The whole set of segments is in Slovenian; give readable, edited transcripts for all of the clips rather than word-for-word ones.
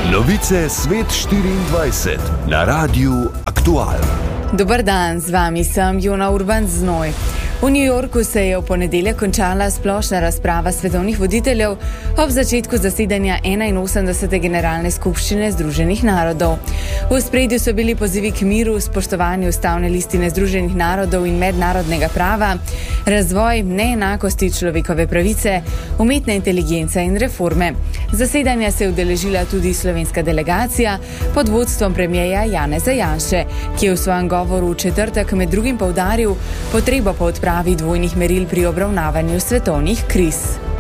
Novice Svet 24 na Radiu Aktual. Dober dan, z vami sem Jona Urban Znoj. V New Yorku se je v ponedeljek končala splošna razprava svetovnih voditeljev ob začetku zasedanja 81. generalne skupščine Združenih narodov. V ospredju so bili pozivi k miru, spoštovanju ustavne listine Združenih narodov in mednarodnega prava, razvoj, neenakosti, človekove pravice, umetne inteligence in reforme. Zasedanja se je udeležila tudi slovenska delegacija pod vodstvom premierja Janeza Janše, ki je v svojem govoru v četrtek med drugim poudaril potrebo po odpravi dvojnih meril pri obravnavanju svetovnih kriz.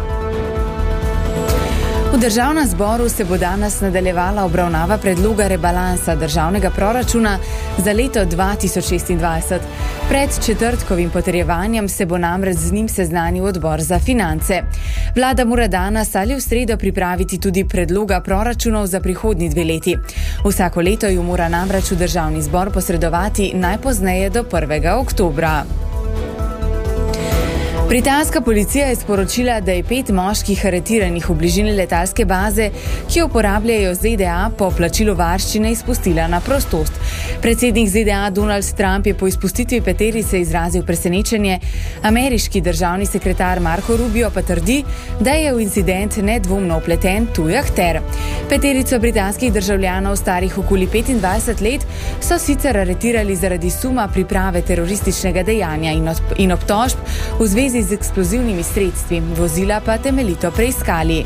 V državnem zboru se bo danes nadaljevala obravnava predloga rebalansa državnega proračuna za leto 2026. Pred četrtkovim potrjevanjem se bo namreč z njim seznanil odbor za finance. Vlada mora danes ali v sredo pripraviti tudi predloga proračunov za prihodnji 2 leti. Vsako leto ju mora namreč v državni zbor posredovati najpozneje do 1. oktobra. Britanska policija je sporočila, da je 5 moških aretiranih v bližini letalske baze, ki jo uporabljajo ZDA, po plačilu varščine izpustila na prostost. Predsednik ZDA Donald Trump je po izpustitvi peterice izrazil presenečenje, ameriški državni sekretar Marco Rubio pa trdi, da je v incident nedvomno vpleten tuj akter. Peterico britanskih državljanov starih okoli 25 let so sicer aretirali zaradi suma priprave terorističnega dejanja in obtožb v zvezi z eksplozivnimi sredstvi, vozila pa temeljito preiskali.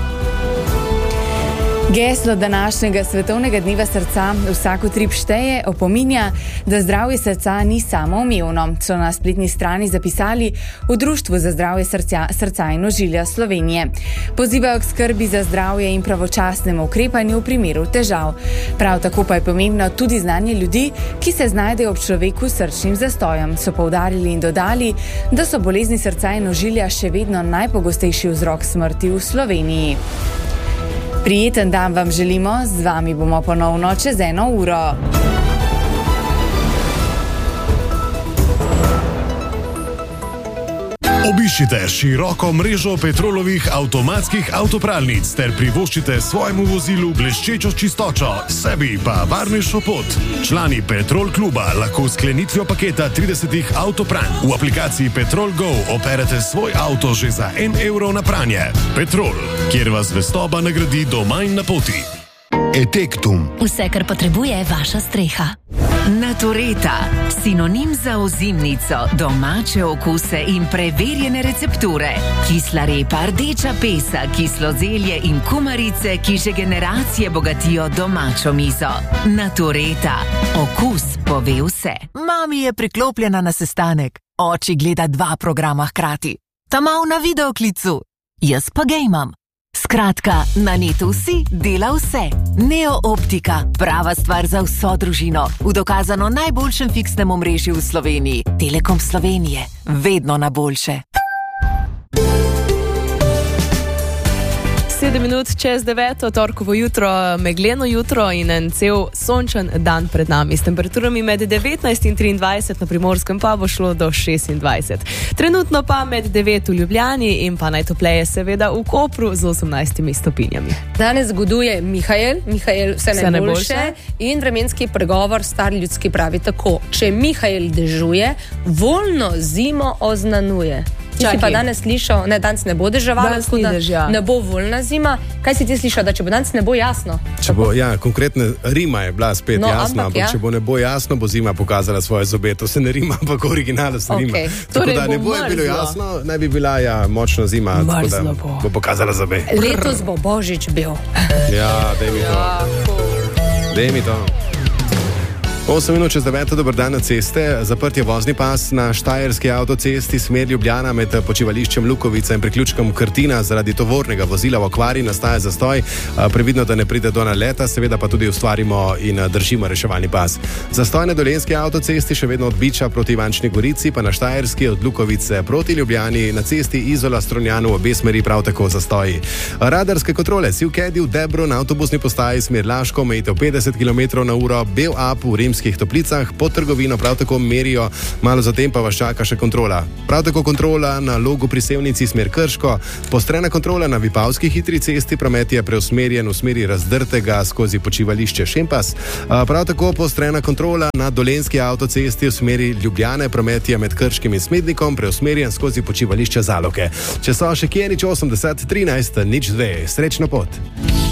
Geslo današnjega svetovnega dneva srca Vsak utrip šteje opominja, da zdravje srca ni samoumevno, so na spletni strani zapisali v Društvu za zdravje srca in ožilja Slovenije. Pozivajo k skrbi za zdravje in pravočasnemu ukrepanju v primeru težav. Prav tako pa je pomembno tudi znanje ljudi, ki se znajdejo ob človeku s srčnim zastojem, so poudarili in dodali, da so bolezni srca in ožilja še vedno najpogostejši vzrok smrti v Sloveniji. Prijeten dan vam želimo, z vami bomo ponovno čez 1 uro. Obiščite široko mrežo Petrolovih avtomatskih avtopralnic ter privoščite svojemu vozilu bleščečo čistočo, sebi pa varnejšo pot. Člani Petrol kluba lahko s sklenitvijo paketa 30 avtopranj v aplikaciji Petrol Go operete svoj avto že za 1 evro na pranje. Petrol, kjer vas zvestoba nagradi doma in na poti. Etektum. Vse, kar potrebuje vaša streha. Natureta, sinonim za ozimnico, domače okuse in preverjene recepture. Kisla repa, rdeča pesa, kislo zelje in kumarice, ki že generacije bogatijo domačo mizo. Natureta, okus pove vse. Mami je priklopljena na sestanek, oči gleda 2 programa hkrati. Ta mal na videoklicu, jaz pa gejmam. Skratka, na netu si dela vse. Neo Optika, prava stvar za vso družino. V dokazano najboljšem fiksnem omrežju v Sloveniji. Telekom Slovenije, vedno na boljše. 7 minut čez 9, torkovo jutro, megleno jutro in en cel sončen dan pred nami. S temperaturami med 19 in 23, na Primorskem pa bo šlo do 26. Trenutno pa med 9 v Ljubljani in pa najtopleje seveda v Kopru z 18 stopinjami. Danes zgoduje Mihael, vse najboljše in vremenski pregovor star ljudski pravi tako: če Mihael dežuje, voljno zimo oznanuje. Ti si pa danes slišal, ne, danes ne bo deževalo, ne bo voljna zima. Kaj si ti slišal, da če bo danes ne bo jasno? Če bo, ja, konkretna rima je bila spet jasna, ampak če bo ne bo jasno, bo zima pokazala svoje zobe. To se ne rima, ampak originalno se rima. Tako da ne bo bilo jasno, naj bi bila močna zima, tako da bo pokazala zobe. Letos bo Božič bil. Ja, daj mi to. 8 minut čez 9, dober dan na ceste. Zaprt je vozni pas na štajerski avtocesti smer Ljubljana med počivališčem Lukovica in priključkom Krtina. Zaradi tovornega vozila v okvari nastaja zastoj. Previdno, da ne pride do naleta, seveda pa tudi ustvarimo in držimo reševalni pas. Zastoj na dolenjski avtocesti še vedno od Biča proti Ivančni Gorici, pa na štajerski od Lukovice proti Ljubljani, na cesti Izola-Strunjanu v obe smeri prav tako zastoji. Radarske kontrole, Sivkedi v Debru na avtobusni postaji smer Laško, omejitev 50 km/h, Bel Up v Rimski Zremskih Toplicah, pod trgovino prav tako merijo, malo zatem pa vas čaka še kontrola. Prav tako kontrola na Logu pri Sevnici smer Krško, poostrena kontrola na Vipavski hitri cesti, promet je preusmerjen v smeri Razdrtega skozi počivališče Šempas. Prav tako poostrena kontrola na Dolenjski avtocesti v smeri Ljubljane, promet je med Krškim in Smednikom preusmerjen skozi počivališče Zaloke. Če so še kje, nič 80 13 02, srečno pot.